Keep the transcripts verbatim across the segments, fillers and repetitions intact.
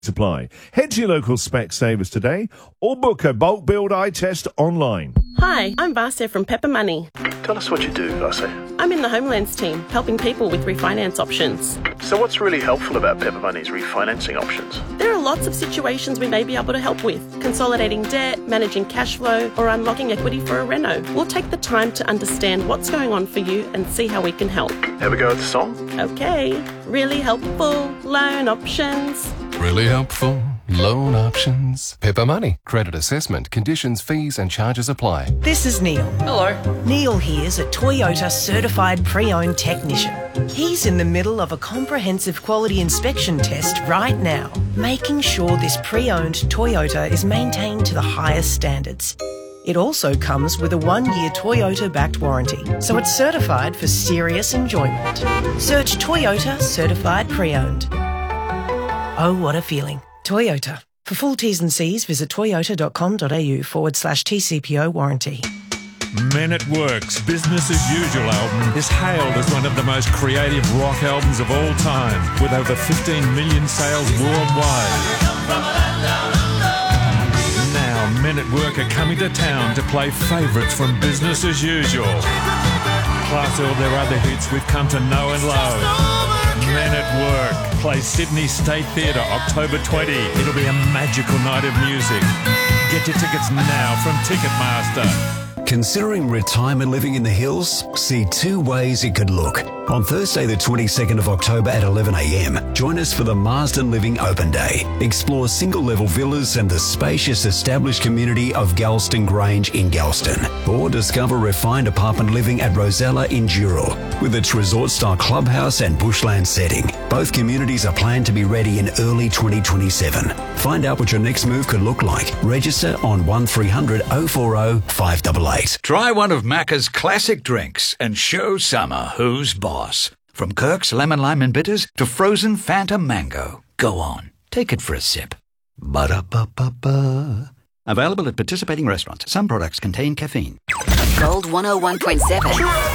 Supply. Head to your local Specsavers today or book a bulk build eye test online. Hi, I'm Vasya from Pepper Money. Tell us what you do, Vasya. I'm in the Homelands team, helping people with refinance options. So what's really helpful about Pepper Money's refinancing options? There are lots of situations we may be able to help with. Consolidating debt, managing cash flow, or unlocking equity for a reno. We'll take the time to understand what's going on for you and see how we can help. Have a go at the song? Okay. Really helpful loan options. Really helpful loan options. Pepper Money. Credit assessment, conditions, fees and charges apply. This is Neil. Hello. Neil here's a Toyota certified pre-owned technician. He's in the middle of a comprehensive quality inspection test right now, making sure this pre-owned Toyota is maintained to the highest standards. It also comes with a one-year Toyota-backed warranty, so it's certified for serious enjoyment. Search Toyota Certified Pre-Owned. Oh, what a feeling. Toyota. For full T's and C's, visit toyota.com.au forward slash TCPO warranty. Men at Work's Business as Usual album is hailed as one of the most creative rock albums of all time, with over fifteen million sales worldwide. Now, Men at Work are coming to town to play favourites from Business as Usual, plus all their other hits we've come to know and love. Men at Work plays Sydney State Theatre October twentieth. It'll be a magical night of music. Get your tickets now from Ticketmaster. Considering retirement living in the hills? See two ways it could look. On Thursday the twenty-second of October at eleven a m, join us for the Marsden Living Open Day. Explore single-level villas and the spacious established community of Galston Grange in Galston. Or discover refined apartment living at Rosella in Dural, with its resort-style clubhouse and bushland setting. Both communities are planned to be ready in early twenty twenty-seven. Find out what your next move could look like. Register on one three hundred oh four oh five eight eight. Try one of Macca's classic drinks and show summer who's boss. From Kirk's Lemon Lime and Bitters to frozen Fanta Mango. Go on, take it for a sip. Ba-da-ba-ba-ba. Available at participating restaurants. Some products contain caffeine. Gold one oh one point seven.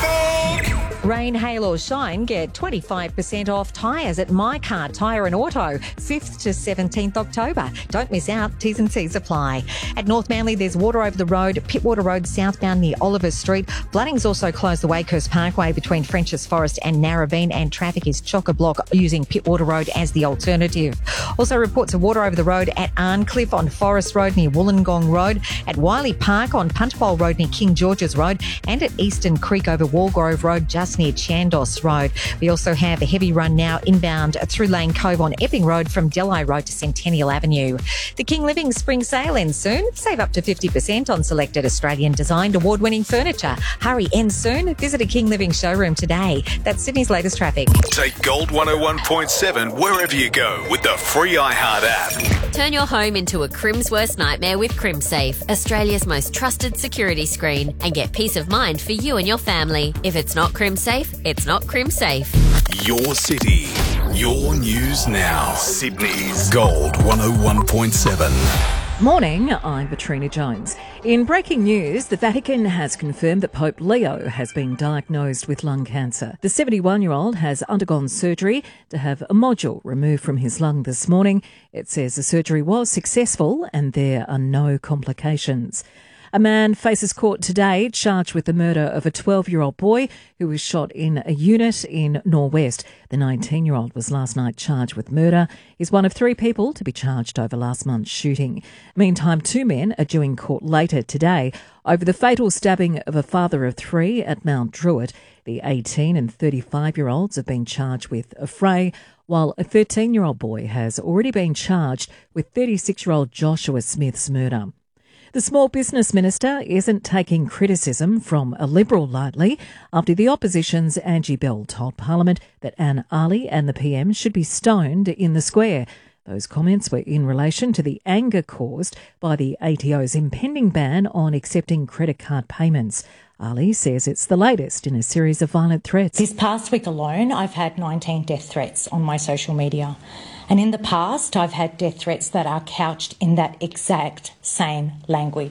Rain, hail or shine, get twenty-five percent off tyres at My Car Tyre and Auto, fifth to seventeenth October. Don't miss out, T's and C's apply. At North Manly, there's water over the road, Pittwater Road southbound near Oliver Street. Flooding's also closed the Wakehurst Parkway between French's Forest and Narrabeen, and traffic is chock-a-block using Pittwater Road as the alternative. Also reports of water over the road at Arncliffe on Forest Road near Wollongong Road, at Wiley Park on Punchbowl Road near King George's Road, and at Eastern Creek over Walgrove Road just near Chandos Road. We also have a heavy run now inbound through Lane Cove on Epping Road from Delhi Road to Centennial Avenue. The King Living Spring Sale ends soon. Save up to fifty percent on selected Australian designed award-winning furniture. Hurry, ends soon. Visit a King Living showroom today. That's Sydney's latest traffic. Take Gold one oh one point seven wherever you go with the free iHeart app. Turn your home into a Crim's worst nightmare with CrimSafe, Australia's most trusted security screen, and get peace of mind for you and your family. If it's not CrimSafe, it's not CrimSafe. Your city, your news now. Sydney's Gold one oh one point seven. Morning, I'm Katrina Jones. In breaking news, the Vatican has confirmed that Pope Leo has been diagnosed with lung cancer. The seventy-one-year-old has undergone surgery to have a module removed from his lung this morning. It says the surgery was successful and there are no complications. A man faces court today charged with the murder of a twelve-year-old boy who was shot in a unit in Norwest. The nineteen-year-old was last night charged with murder. He's one of three people to be charged over last month's shooting. Meantime, two men are due in court later today over the fatal stabbing of a father of three at Mount Druitt. The eighteen and thirty-five-year-olds have been charged with affray, while a thirteen-year-old boy has already been charged with thirty-six-year-old Joshua Smith's murder. The Small Business Minister isn't taking criticism from a Liberal lightly after the opposition's Angie Bell told Parliament that Anne Ali and the P M should be stoned in the square. Those comments were in relation to the anger caused by the A T O's impending ban on accepting credit card payments. Ali says it's the latest in a series of violent threats. This past week alone, I've had nineteen death threats on my social media. And in the past, I've had death threats that are couched in that exact same language.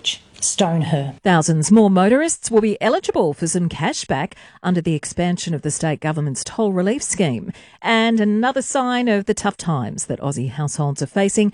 stone her. Thousands more motorists will be eligible for some cash back under the expansion of the state government's toll relief scheme. And another sign of the tough times that Aussie households are facing,